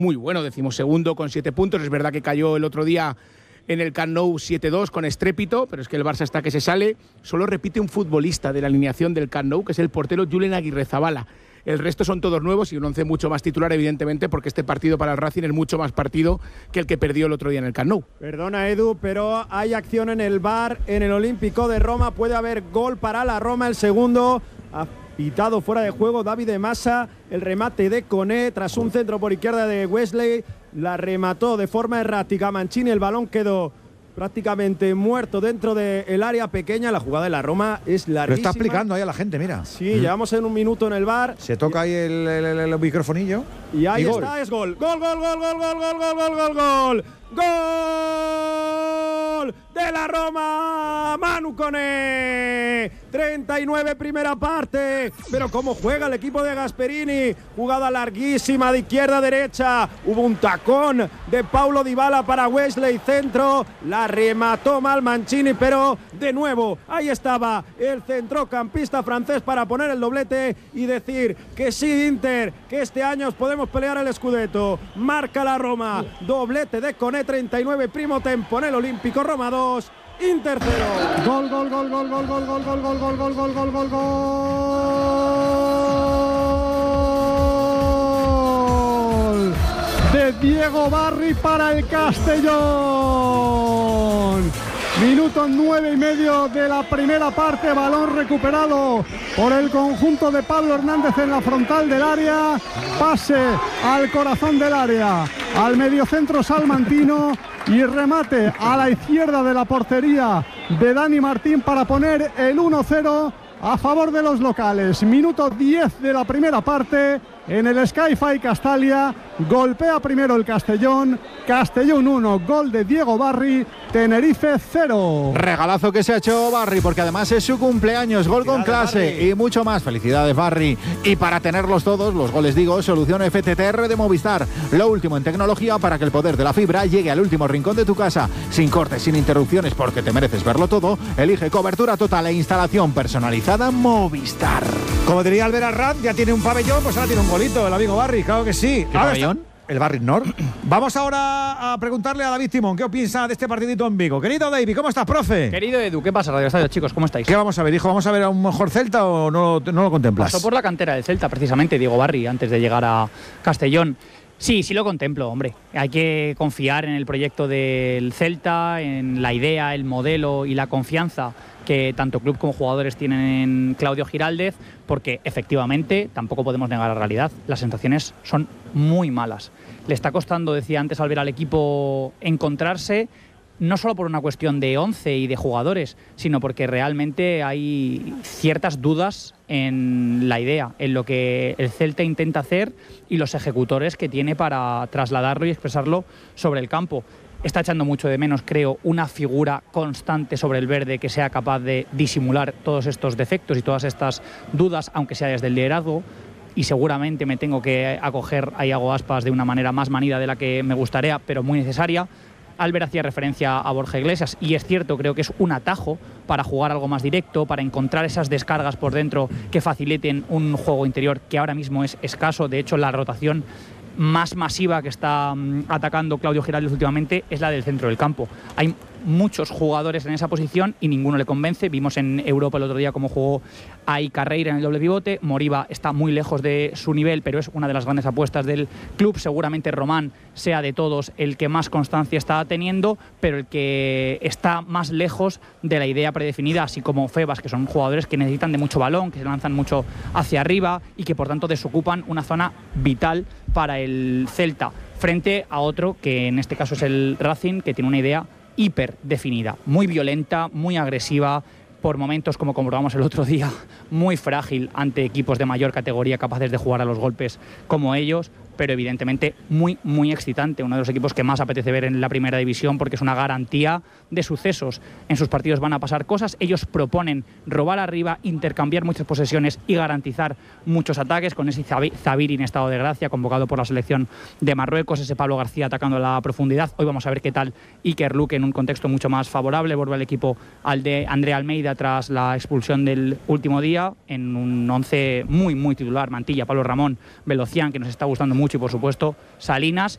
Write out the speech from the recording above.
muy bueno, 12º con 7 puntos. Es verdad que cayó el otro día en el Camp Nou 7-2 con estrépito, pero es que el Barça está que se sale. Solo repite un futbolista de la alineación del Camp Nou, que es el portero Julen Aguirrezabala. El resto son todos nuevos y un once mucho más titular, evidentemente, porque este partido para el Racing es mucho más partido que el que perdió el otro día en el Camp Nou. Perdona, Edu, pero hay acción en el VAR, en el Olímpico de Roma. Puede haber gol para la Roma, el segundo. Ha pitado fuera de juego David de Massa. El remate de Koné tras un centro por izquierda de Wesley. La remató de forma errática Mancini. El balón quedó prácticamente muerto dentro del área pequeña. La jugada de la Roma es larguísima. Lo está explicando ahí a la gente, mira. Sí, llevamos en un minuto en el VAR. Se toca ahí el microfonillo. Y ahí está, es gol. Gol, gol, gol, gol, gol, gol, gol, gol, gol, gol. ¡Gol de la Roma! Manu Koné. 39 primera parte. Pero cómo juega el equipo de Gasperini. Jugada larguísima de izquierda a derecha. Hubo un tacón de Paulo Dybala para Wesley. Centro. La remató mal Mancini, pero de nuevo ahí estaba el centrocampista francés para poner el doblete y decir que sí, Inter, que este año podemos pelear el Scudetto. Marca la Roma. Doblete de Koné. 39 primo tempo en el Olímpico. Roma 2, Inter 0. Gol, gol, gol, gol, gol, gol, gol, gol, gol, gol, gol, gol, gol, gol, gol de Diego Barry para el Castellón. Minuto 9,5 de la primera parte. Balón recuperado por el conjunto de Pablo Hernández en la frontal del área. Pase al corazón del área, al mediocentro salmantino, y remate a la izquierda de la portería de Dani Martín para poner el 1-0 a favor de los locales. Minuto 10 de la primera parte. En el Sky-Fi Castalia golpea primero el Castellón. Castellón 1, gol de Diego Barry. Tenerife 0. Regalazo que se ha hecho Barry, porque además es su cumpleaños. Gol con clase Barry. Y mucho más. Felicidades, Barry. Y para tenerlos todos, los goles, digo, solución FTTR de Movistar. Lo último en tecnología para que el poder de la fibra llegue al último rincón de tu casa. Sin cortes, sin interrupciones, porque te mereces verlo todo. Elige cobertura total e instalación personalizada Movistar. Como diría Albert Arranz, ya tiene un pabellón, pues ahora tiene un golito el amigo Barry, claro que sí. ¿Qué pabellón? El Barry Nord. Vamos ahora a preguntarle a David Timón qué piensa de este partidito en Vigo. Querido David, ¿cómo estás, profe? Querido Edu, ¿qué pasa, Radio Estadio, chicos? ¿Cómo estáis? ¿Qué vamos a ver, hijo? ¿Vamos a ver a un mejor Celta o no lo contemplas? Pasó por la cantera del Celta, precisamente, Diego Barry, antes de llegar a Castellón. Sí, sí lo contemplo, hombre. Hay que confiar en el proyecto del Celta, en la idea, el modelo y la confianza que tanto club como jugadores tienen en Claudio Giraldez, porque efectivamente tampoco podemos negar la realidad. Las sensaciones son muy malas. Le está costando, decía antes al ver al equipo, encontrarse, no solo por una cuestión de 11 y de jugadores, sino porque realmente hay ciertas dudas en la idea, en lo que el Celta intenta hacer y los ejecutores que tiene para trasladarlo y expresarlo sobre el campo. Está echando mucho de menos, creo, una figura constante sobre el verde que sea capaz de disimular todos estos defectos y todas estas dudas, aunque sea desde el liderazgo. Y seguramente me tengo que acoger a Iago Aspas de una manera más manida de la que me gustaría, pero muy necesaria. Albert hacía referencia a Borja Iglesias y es cierto, creo que es un atajo para jugar algo más directo, para encontrar esas descargas por dentro que faciliten un juego interior que ahora mismo es escaso. De hecho, la rotación más masiva que está atacando Claudio Giraldez últimamente es la del centro del campo. Hay muchos jugadores en esa posición y ninguno le convence. Vimos en Europa el otro día cómo jugó ahí Carreira en el doble pivote. Moriba está muy lejos de su nivel, pero es una de las grandes apuestas del club. Seguramente Román sea de todos el que más constancia está teniendo, pero el que está más lejos de la idea predefinida, así como Febas, que son jugadores que necesitan de mucho balón, que se lanzan mucho hacia arriba y que por tanto desocupan una zona vital para el Celta, frente a otro que en este caso es el Racing, que tiene una idea hiper definida, muy violenta, muy agresiva, por momentos, como comprobamos el otro día, muy frágil ante equipos de mayor categoría capaces de jugar a los golpes como ellos, pero evidentemente muy, muy excitante. Uno de los equipos que más apetece ver en la primera división porque es una garantía de sucesos. En sus partidos van a pasar cosas. Ellos proponen robar arriba, intercambiar muchas posesiones y garantizar muchos ataques, con ese Zabiri en estado de gracia, convocado por la selección de Marruecos, ese Pablo García atacando a la profundidad. Hoy vamos a ver qué tal Iker Luque en un contexto mucho más favorable. Vuelve al equipo al de André Almeida tras la expulsión del último día, en un 11 muy, muy titular. Mantilla, Pablo Ramón, Velocián, que nos está gustando mucho, y por supuesto Salinas,